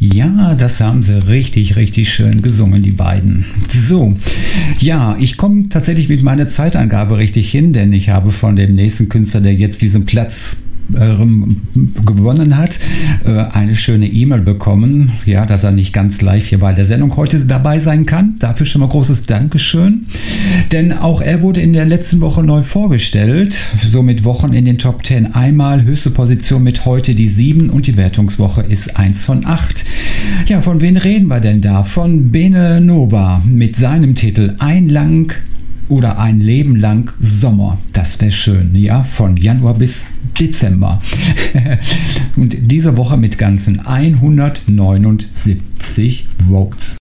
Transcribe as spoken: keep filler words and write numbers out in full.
Ja, das haben sie richtig, richtig schön gesungen, die beiden. So, ja, ich komme tatsächlich mit meiner Zeitangabe richtig hin, denn ich habe von dem nächsten Künstler, der jetzt diesen Platz gewonnen hat, eine schöne E-Mail bekommen, ja, dass er nicht ganz live hier bei der Sendung heute dabei sein kann. Dafür schon mal großes Dankeschön. Denn auch er wurde in der letzten Woche neu vorgestellt, somit Wochen in den Top zehn einmal, höchste Position mit heute die sieben und die Wertungswoche ist eins von acht. Ja, von wen reden wir denn da? Von Bene Nova mit seinem Titel Ein lang oder ein Leben lang Sommer. Das wäre schön, ja, von Januar bis Dezember. Und diese Woche mit ganzen hundertneunundsiebzig Votes.